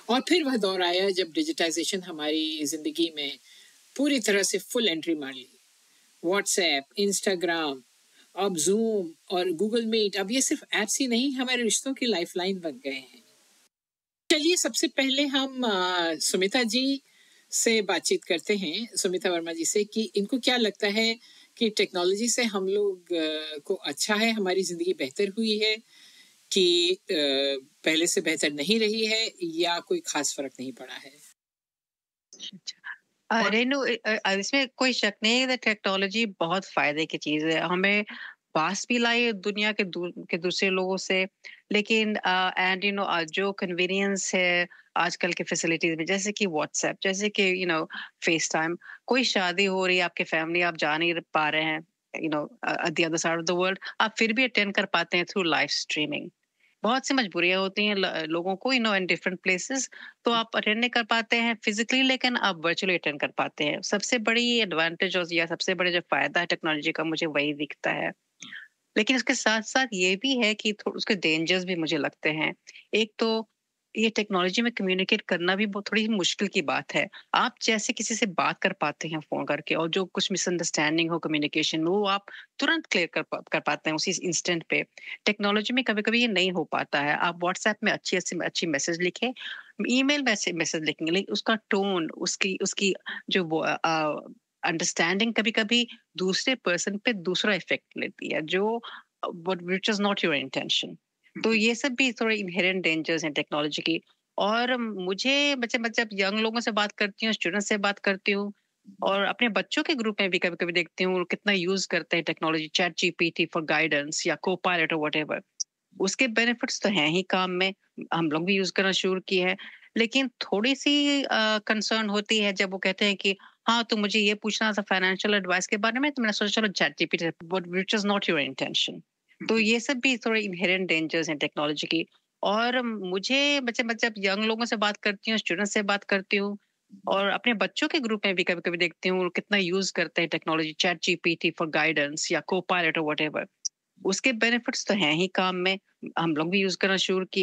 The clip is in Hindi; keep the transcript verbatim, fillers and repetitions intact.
और फिर वह दौर आया जब डिजिटाइजेशन हमारी ज़िंदगी में पूरी तरह से फुल एंट्री मार ली। व्हाट्सएप, इंस्टाग्राम, अब ज़ूम और गूगल मीट, अब ये सिर्फ ऐप्स ही नहीं, हमारे रिश्तों की लाइफलाइन बन गए हैं। चलिए सबसे पहले हम अ, सुमिता जी से बातचीत करते हैं, सुमिता वर्मा जी से, कि इनको क्या लगता है कि टेक्नोलॉजी से हम लोग अ, को अच्छा है, हमारी ज़िंदगी बेहतर हुई है कि अ, पहले से बेहतर नहीं रही है, या कोई खास फ़र्क नहीं पड़ा है? अ, रेनू अ अ, इसमें कोई शक नहीं है कि टेक्नोलॉजी बहुत फ़ायदे की चीज़ है। हमें पास भी लाई है दुनिया के दूर के दूसरे लोगों से, लेकिन अ, एंड यू नो अ, जो कन्वीनियंस है आजकल के फैसिलिटीज़ में, जैसे कि व्हाट्सएप, जैसे कि यू नो फेस टाइम, कोई शादी हो रही है आपकी फैमिली, आप जा नहीं पा रहे हैं, you know at the other side of the world, आप फिर भी अटेंड कर पाते हैं थ्रू लाइव स्ट्रीमिंग। बहुत सी मजबूरियाँ होती हैं ल लोगों को, you know in different places, तो आप अटेंड नहीं कर पाते हैं फिजिकली, लेकिन आप वर्चुअली अटेंड कर पाते हैं। सबसे बड़ी एडवांटेज और या सबसे बड़ा जो फ़ायदा है टेक्नोलॉजी का, मुझे वही दिखता है। लेकिन इसके साथ-साथ ये भी है कि थो उसके डेंजर्स भी मुझे लगते हैं। एक तो ये टेक्नोलॉजी में कम्युनिकेट करना भी बहुत थोड़ी मुश्किल की बात है। आप जैसे किसी से बात कर पाते हैं फ़ोन करके, और जो कुछ मिसअंडरस्टैंडिंग हो कम्युनिकेशन में, वो आप तुरंत क्लियर कर पा कर पाते हैं उसी इंस्टेंट पे। टेक्नोलॉजी में कभी-कभी ये नहीं हो पाता है। आप व्हाट्सएप में अच्छी अच्छी अच्छी मैसेज लिखें, ईमेल में ऐसे मैसेज लिखेंगे, लेकिन उसका टोन, उसकी उसकी जो वो अ, अंडरस्टैंडिंग कभी-कभी दूसरे पर्सन पे दूसरा इफ़ेक्ट लेती है, जो what which is not your intention. तो ये सब भी थोड़े इनहेरेंट डेंजर्स हैं टेक्नोलॉजी की। और मुझे बच्चे मैं जब यंग लोगों से बात करती हूँ, स्टूडेंट्स से बात करती हूँ, और अपने बच्चों के ग्रुप में भी कभी-कभी देखती हूँ, वो कितना यूज़ करते हैं technology, chat GPT for guidance या कोपायलट और व्हाटएवर। उसके बेनिफिट्स तो हैं ही काम में, हम लोग भी यूज़ करना शुरू किए हैं। लेकिन थोड़ी-सी अ, कंसर्न होती है जब वो कहते हैं कि हाँ, तो मुझे ये पूछना था फाइनेंशियल एडवाइस के बारे में, तो मैंने सोचा चलो chat GPT, but which is not your intention. तो ये सब भी थोड़े इनहेरेंट डेंजर्स हैं टेक्नोलॉजी की। और मुझे बच्चे मैं जब यंग लोगों से बात करती हूँ, स्टूडेंट्स से बात करती हूँ, और अपने बच्चों के ग्रुप में भी कभी-कभी देखती हूँ, वो कितना यूज़ करते हैं technology, chat GPT for guidance या कोपायलट और व्हाटएवर। उसके बेनिफिट्स तो हैं ही काम में, हम लोग भी यूज़ करना शुरू किए।